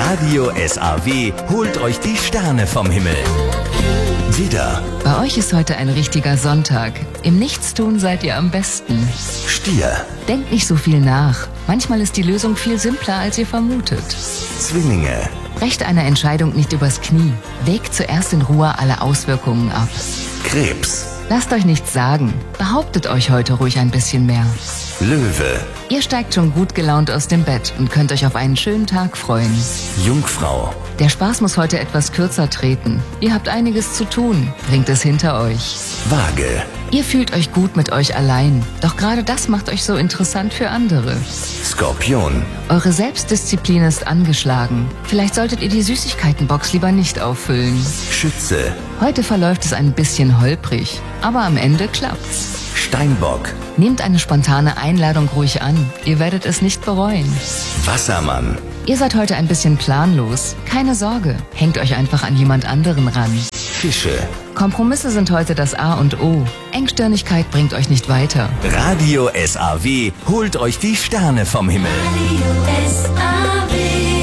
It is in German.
Radio SAW holt euch die Sterne vom Himmel. Widder, Bei euch ist heute ein richtiger Sonntag. Im Nichtstun seid ihr am besten. Stier, Denkt nicht so viel nach. Manchmal ist die Lösung viel simpler, als ihr vermutet. Zwillinge, Brecht eine Entscheidung nicht übers Knie. Wägt zuerst in Ruhe alle Auswirkungen ab. Krebs, Lasst euch nichts sagen. Behauptet euch heute ruhig ein bisschen mehr. Löwe, Ihr steigt schon gut gelaunt aus dem Bett und könnt euch auf einen schönen Tag freuen. Jungfrau, Der Spaß muss heute etwas kürzer treten. Ihr habt einiges zu tun. Bringt es hinter euch. Waage, Ihr fühlt euch gut mit euch allein. Doch gerade das macht euch so interessant für andere. Skorpion, Eure Selbstdisziplin ist angeschlagen. Vielleicht solltet ihr die Süßigkeitenbox lieber nicht auffüllen. Schütze, Heute verläuft es ein bisschen holprig, aber am Ende klappt's. Steinbock, Nehmt eine spontane Einladung ruhig an. Ihr werdet es nicht bereuen. Wassermann, Ihr seid heute ein bisschen planlos. Keine Sorge, hängt euch einfach an jemand anderen ran. Fische. Kompromisse sind heute das A und O. Engstirnigkeit bringt euch nicht weiter. Radio SAW holt euch die Sterne vom Himmel. Radio SAW.